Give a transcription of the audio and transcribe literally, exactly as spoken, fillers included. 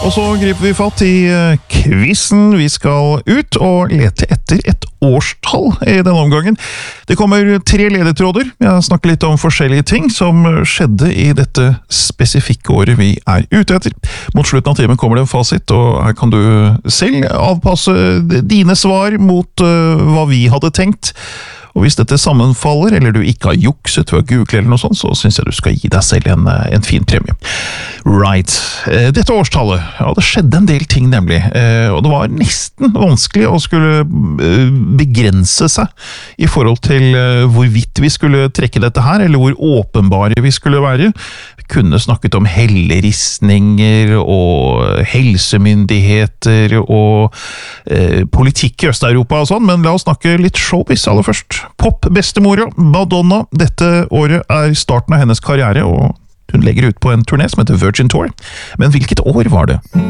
Og så griper vi fatt i quizen. Vi skal ut og lete etter et årstall i denne omgangen. Det kommer tre ledetråder. Jeg snakker litt om forskjellige ting som skjedde i dette spesifikke året vi er ute etter. Mot slutten av timen kommer det en fasit, og her kan du selv avpasse dine svar mot uh, hva vi hadde tenkt. Og hvis dette sammenfaller, eller du ikke har jukset ved å google eller noe sånt, så synes jeg du skal gi deg selv en, en fin premie. Right. Dette årstallet, ja, det skjedde en del ting nemlig, og det var nesten vanskelig å skulle begrense seg i forhold til hvorvidt vi skulle trekke dette her, eller hvor åpenbare vi skulle være. Vi kunne snakket om helleristninger og helsemyndigheter og eh, politikk i Øst-Europa og sånn, men la oss snakke litt showbiz aller først. Pop-bestemora Madonna, dette året er starten av hennes karriere, og hun legger ut på en turné som heter Virgin Tour. Men hvilket år var det?